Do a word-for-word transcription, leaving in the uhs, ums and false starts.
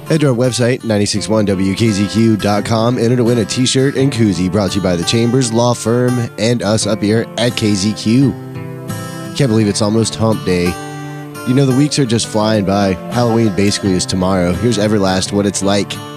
Head to our website, nine six one W K Z Q dot com. Enter to win a t-shirt and koozie brought to you by the Chambers Law Firm and us up here at K Z Q. Can't believe it's almost hump day. You know, the weeks are just flying by. Halloween basically is tomorrow. Here's Everlast, What It's Like.